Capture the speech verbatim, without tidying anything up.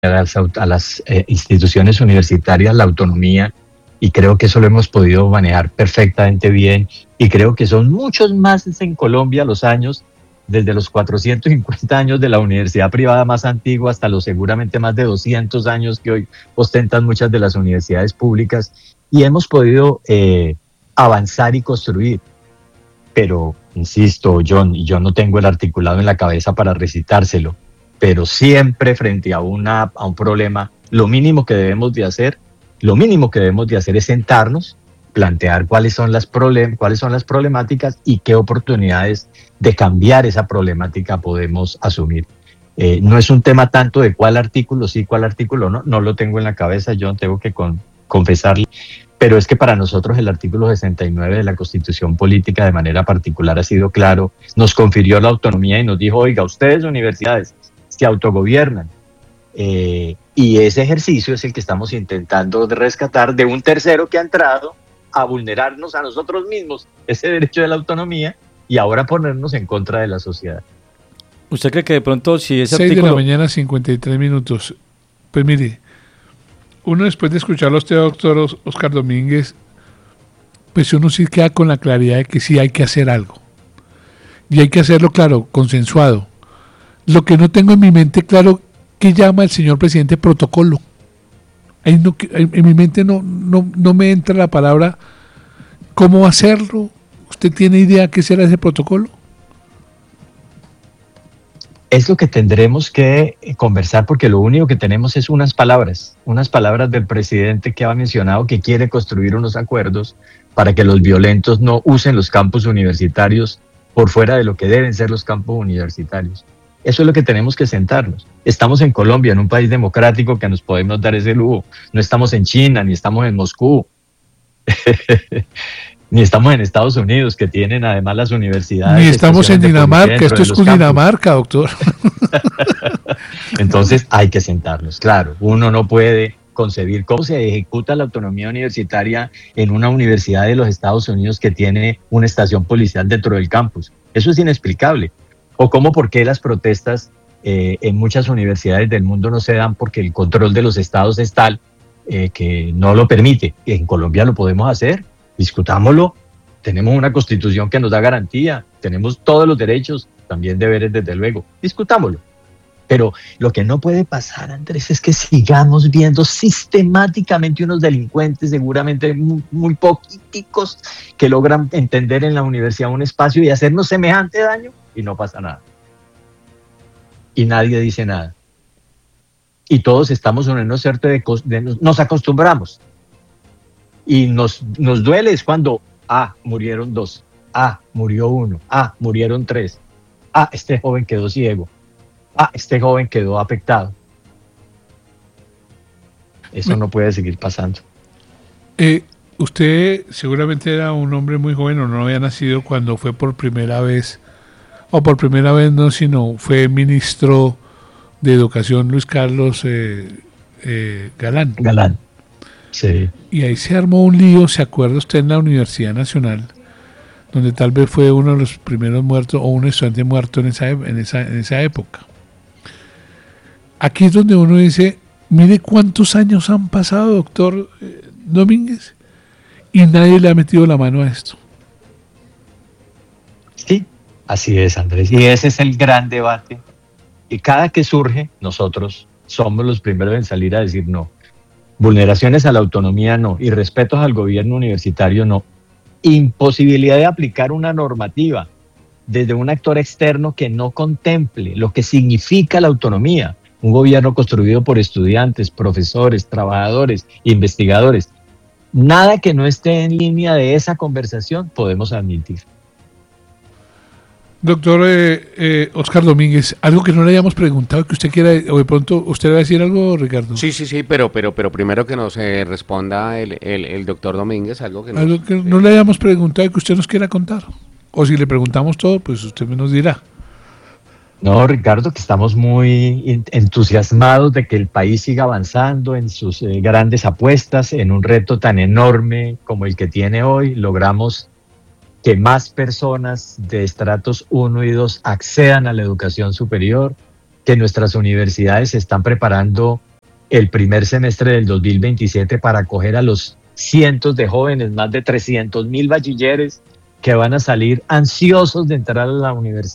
a las, a las eh, instituciones universitarias la autonomía, y creo que eso lo hemos podido manejar perfectamente bien, y creo que son muchos más en Colombia los años, desde los cuatrocientos cincuenta años de la universidad privada más antigua hasta los seguramente más de doscientos años que hoy ostentan muchas de las universidades públicas, y hemos podido eh, avanzar y construir. Pero, insisto, John, y yo no tengo el articulado en la cabeza para recitárselo, pero siempre frente a, una, a un problema, lo mínimo que debemos de hacer, lo mínimo que debemos de hacer es sentarnos, plantear cuáles son las problem, cuáles son las problemáticas y qué oportunidades de cambiar esa problemática podemos asumir. Eh, no es un tema tanto de cuál artículo sí, cuál artículo no, no lo tengo en la cabeza, yo tengo que con, confesarle, pero es que para nosotros el artículo sesenta y nueve de la Constitución Política de manera particular ha sido claro, nos confirió la autonomía y nos dijo, oiga, ustedes universidades se autogobiernan, eh, y ese ejercicio es el que estamos intentando rescatar de un tercero que ha entrado a vulnerarnos a nosotros mismos ese derecho de la autonomía y ahora ponernos en contra de la sociedad. ¿Usted cree que de pronto si ese seis artículo... de la mañana, cincuenta y tres minutos. Pues mire, uno después de escucharlo a usted, doctor Oscar Domínguez, pues uno sí queda con la claridad de que sí hay que hacer algo. Y hay que hacerlo, claro, consensuado. Lo que no tengo en mi mente claro, ¿qué llama el señor presidente protocolo? Ahí no, en mi mente no, no, no me entra la palabra cómo hacerlo. ¿Usted tiene idea qué será ese protocolo? Es lo que tendremos que conversar, porque lo único que tenemos es unas palabras, unas palabras del presidente que ha mencionado que quiere construir unos acuerdos para que los violentos no usen los campus universitarios por fuera de lo que deben ser los campus universitarios. Eso es lo que tenemos que sentarnos. Estamos en Colombia, en un país democrático que nos podemos dar ese lujo. No estamos en China, ni estamos en Moscú, ni estamos en Estados Unidos, que tienen además las universidades. Ni estamos en Dinamarca, esto es Dinamarca, doctor. Entonces hay que sentarnos, claro. Uno no puede concebir cómo se ejecuta la autonomía universitaria en una universidad de los Estados Unidos que tiene una estación policial dentro del campus. Eso es inexplicable. O cómo, por qué las protestas eh, en muchas universidades del mundo no se dan porque el control de los estados es tal eh, que no lo permite. En Colombia lo podemos hacer, discutámoslo. Tenemos una constitución que nos da garantía, tenemos todos los derechos, también deberes desde luego, discutámoslo. Pero lo que no puede pasar, Andrés, es que sigamos viendo sistemáticamente unos delincuentes, seguramente muy, muy poquiticos, que logran entender en la universidad un espacio y hacernos semejante daño y no pasa nada. Y nadie dice nada. Y todos estamos en un cierto de, de nos acostumbramos. Y nos, nos duele es cuando, ah, murieron dos, ah, murió uno, ah, murieron tres, ah, este joven quedó ciego. Ah, este joven quedó afectado. Eso no puede seguir pasando. Eh, usted seguramente era un hombre muy joven o no había nacido cuando fue por primera vez, o por primera vez no, sino fue ministro de Educación Luis Carlos eh, eh, Galán. Galán, sí. Y ahí se armó un lío, ¿se acuerda usted, en la Universidad Nacional? Donde tal vez fue uno de los primeros muertos o un estudiante muerto en esa, en esa, en esa época. Aquí es donde uno dice, mire cuántos años han pasado, doctor eh, Domínguez, y nadie le ha metido la mano a esto. Sí, así es, Andrés. Y ese es el gran debate. Y cada que surge, nosotros somos los primeros en salir a decir no. Vulneraciones a la autonomía no. Y respetos al gobierno universitario no. Imposibilidad de aplicar una normativa desde un actor externo que no contemple lo que significa la autonomía. Un gobierno construido por estudiantes, profesores, trabajadores, investigadores. Nada que no esté en línea de esa conversación podemos admitir. Doctor eh, eh, Oscar Domínguez, algo que no le hayamos preguntado, que usted quiera, o de pronto usted va a decir algo, Ricardo. Sí, sí, sí, pero pero pero primero que nos eh, responda el, el, el doctor Domínguez, algo que, nos, algo que no le hayamos preguntado y que usted nos quiera contar. O si le preguntamos todo, pues usted nos dirá. No, Ricardo, que estamos muy entusiasmados de que el país siga avanzando en sus eh, grandes apuestas, en un reto tan enorme como el que tiene hoy. Logramos que más personas de estratos uno y dos accedan a la educación superior, que nuestras universidades se están preparando el primer semestre del dos mil veintisiete para acoger a los cientos de jóvenes, más de trescientos mil bachilleres que van a salir ansiosos de entrar a la universidad.